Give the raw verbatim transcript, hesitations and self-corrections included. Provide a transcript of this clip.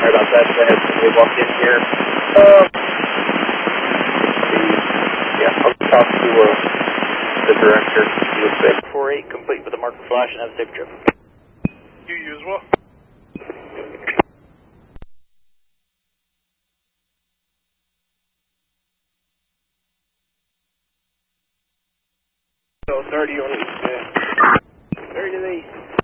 Sorry about that. Go ahead. We walked in here. Um, yeah, I'll talk to uh, the director. He was sick. four eight, complete with the marker flash and have a safe trip. You, you as well. So thirty on the east, man. thirty to the east.